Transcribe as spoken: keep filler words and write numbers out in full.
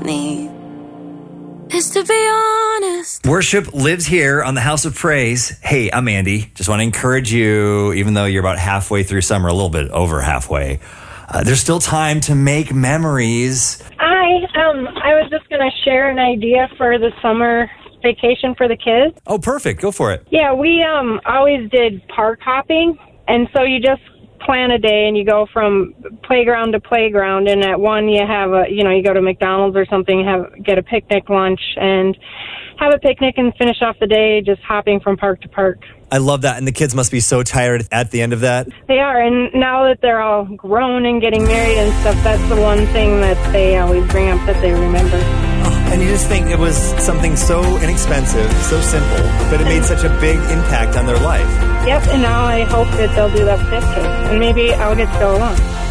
need is to be honest. Worship lives here on the House of Praise. Hey, I'm Andy. Just want to encourage you, even though you're about halfway through summer, a little bit over halfway, uh, there's still time to make memories. Hi, um, I was just going to share an idea for the summer vacation for the kids. Oh, perfect. Go for it. Yeah, we um always did park hopping, and so you just plan a day and you go from playground to playground, and at one you have a, you know, you go to McDonald's or something, have get a picnic lunch and have a picnic and finish off the day just hopping from park to park. I love that, and the kids must be so tired at the end of that. They are, and now that they're all grown and getting married and stuff, that's the one thing that they always bring up that they remember. Oh, and you just think it was something so inexpensive, so simple, but it made such a big impact on their life. Yep, and now I hope that they'll do that with their kids, and maybe I'll get to go along.